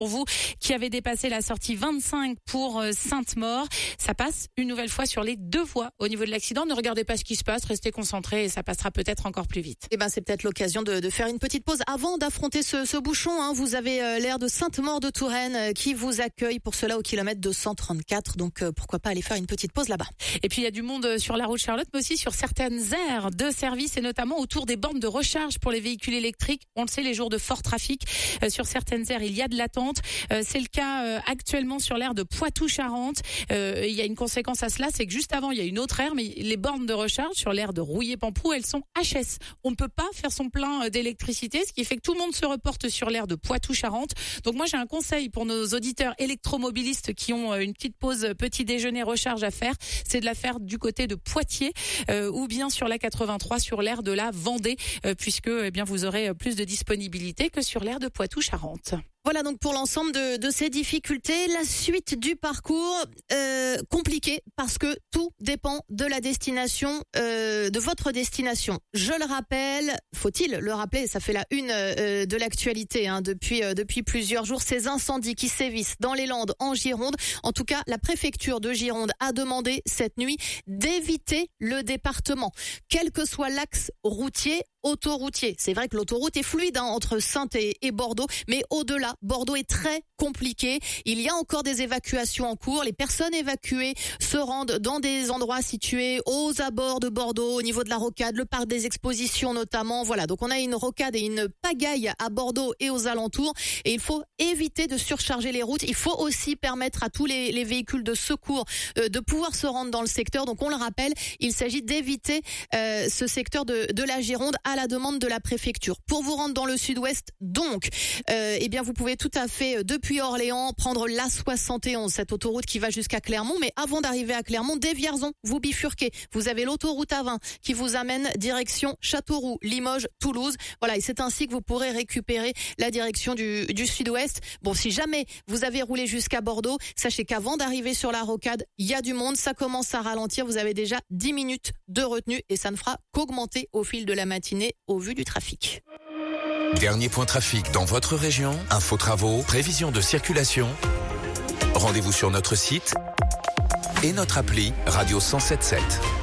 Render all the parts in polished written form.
pour vous qui avez dépassé la sortie 25 pour Sainte-Maure. Ça passe une nouvelle fois sur les deux voies au niveau de l'accident. Ne regardez pas ce qui se passe, restez concentrés et ça passera peut-être encore plus vite. Eh ben, c'est peut-être l'occasion de faire une petite pause avant d'affronter ce bouchon. Vous avez l'air de Sainte-Maure-de-Touraine qui vous accueille pour cela au kilomètre 234. Donc pourquoi pas aller faire une petite pause là-bas. Et puis il y a du monde sur la route Charlotte, mais aussi sur certaines aires de service et notamment autour des bornes de recharge pour les véhicules électriques. On le sait, les jours de fort trafic, sur certaines aires, il y a de l'attente. C'est le cas actuellement sur l'aire de Poitou-Charentes. Il y a une conséquence à cela, c'est que juste avant, il y a une autre aire, mais les bornes de recharge sur l'aire de Rouillé-Pamplou, elles sont HS. On ne peut pas faire son plein d'électricité, ce qui fait que tout le monde se reporte sur l'aire de Poitou-Charentes. Donc moi, j'ai un conseil pour nos auditeurs électromobilistes qui ont une petite pause petit déjeuner recharge à faire, c'est de la faire du côté de Poitiers ou bien sur la 83 sur l'aire de la Vendée, puisque bien vous aurez plus de disponibilité que sur l'aire de Poitou-Charentes. Voilà donc pour l'ensemble de ces difficultés. La suite du parcours, compliqué parce que tout dépend de la destination, de votre destination. Je le rappelle, faut-il le rappeler, ça fait la une de l'actualité depuis plusieurs jours, ces incendies qui sévissent dans les Landes, en Gironde. En tout cas, la préfecture de Gironde a demandé cette nuit d'éviter le département, quel que soit l'axe routier, autoroutier. C'est vrai que l'autoroute est fluide entre Saintes et Bordeaux, mais au-delà, Bordeaux est très compliqué. Il y a encore des évacuations en cours. Les personnes évacuées se rendent dans des endroits situés aux abords de Bordeaux, au niveau de la rocade, le parc des expositions notamment. Voilà, donc on a une rocade et une pagaille à Bordeaux et aux alentours. Et il faut éviter de surcharger les routes. Il faut aussi permettre à tous les véhicules de secours de pouvoir se rendre dans le secteur. Donc on le rappelle, il s'agit d'éviter ce secteur de la Gironde à la demande de la préfecture. Pour vous rendre dans le sud-ouest, donc, eh bien vous pouvez tout à fait depuis Orléans prendre l'A71, cette autoroute qui va jusqu'à Clermont. Mais avant d'arriver à Clermont, dès Vierzon, vous bifurquez. Vous avez l'autoroute A20 qui vous amène direction Châteauroux, Limoges, Toulouse. Voilà, et c'est ainsi que vous pourrez récupérer la direction du sud-ouest. Bon, si jamais vous avez roulé jusqu'à Bordeaux, sachez qu'avant d'arriver sur la rocade, il y a du monde, ça commence à ralentir. Vous avez déjà 10 minutes de retenue et ça ne fera qu'augmenter au fil de la matinée au vu du trafic. Dernier point trafic dans votre région, infos travaux, prévision de circulation. Rendez-vous sur notre site et notre appli Radio 107.7.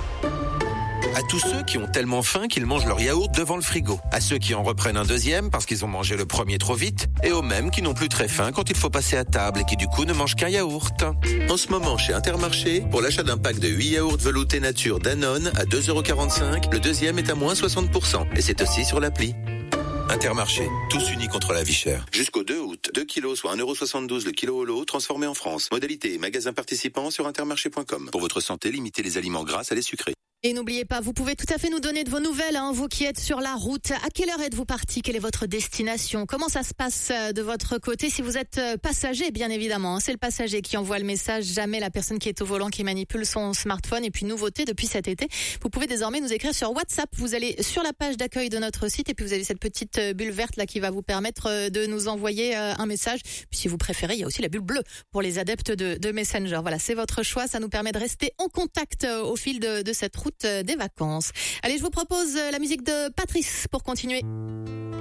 À tous ceux qui ont tellement faim qu'ils mangent leur yaourt devant le frigo. À ceux qui en reprennent un deuxième parce qu'ils ont mangé le premier trop vite. Et aux mêmes qui n'ont plus très faim quand il faut passer à table et qui du coup ne mangent qu'un yaourt. En ce moment chez Intermarché, pour l'achat d'un pack de 8 yaourts veloutés nature Danone à 2,45 €, le deuxième est à moins 60%. Et c'est aussi sur l'appli. Intermarché, tous unis contre la vie chère. Jusqu'au 2 août, 2 kilos soit 1,72 € le kilo au lot, transformé en France. Modalité et magasins participants sur intermarché.com. Pour votre santé, limitez les aliments gras à les sucrés. Et n'oubliez pas, vous pouvez tout à fait nous donner de vos nouvelles, vous qui êtes sur la route. À quelle heure êtes-vous parti? Quelle est votre destination? Comment ça se passe de votre côté? Si vous êtes passager, bien évidemment, c'est le passager qui envoie le message, jamais la personne qui est au volant qui manipule son smartphone. Et puis nouveauté depuis cet été, vous pouvez désormais nous écrire sur WhatsApp. Vous allez sur la page d'accueil de notre site et puis vous avez cette petite bulle verte là qui va vous permettre de nous envoyer un message. Puis si vous préférez, il y a aussi la bulle bleue pour les adeptes de Messenger. Voilà, c'est votre choix. Ça nous permet de rester en contact au fil de cette route des vacances. Allez, je vous propose la musique de Patrice pour continuer.